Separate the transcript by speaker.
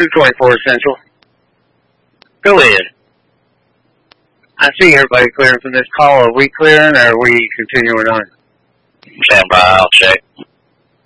Speaker 1: 224 Central.
Speaker 2: Go ahead.
Speaker 1: I see everybody clearing from this call. Are we clearing or are we continuing on?
Speaker 2: Stand by, I'll check.